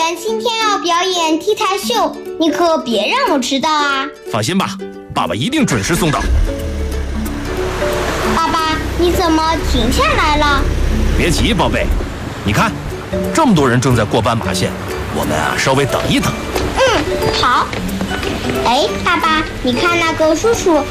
们今天要表演 T 台秀，你可别让我迟到啊！ 放心吧，爸爸一定准时送到。 爸爸，你怎么停下来了？ 别急，宝贝，你看，这么多人正在过斑马线，我们稍微等一等。 好。哎，爸爸，你看那个叔叔